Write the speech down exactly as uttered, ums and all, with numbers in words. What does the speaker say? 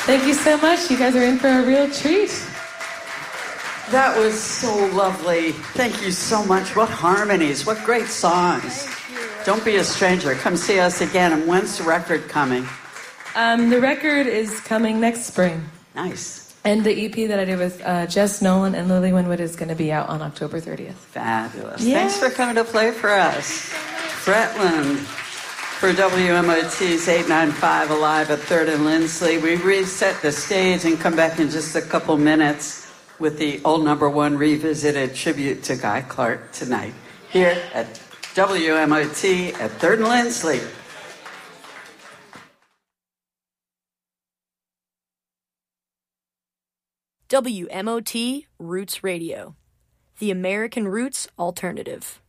Thank you so much. You guys are in for a real treat. That was so lovely. Thank you so much. What harmonies. What great songs. Don't be a stranger. Come see us again. And when's the record coming? Um, the record is coming next spring. Nice. And the E P that I did with uh, Jess Nolan and Lily Winwood is going to be out on October thirtieth. Fabulous. Yeah. Thanks for coming to play for us. Fretland for W M O T's eight ninety-five Alive at third and Lindsley. We reset the stage and come back in just a couple minutes with the old number one revisited tribute to Guy Clark tonight here at W M O T at third and Lindsley. W M O T Roots Radio, the American Roots Alternative.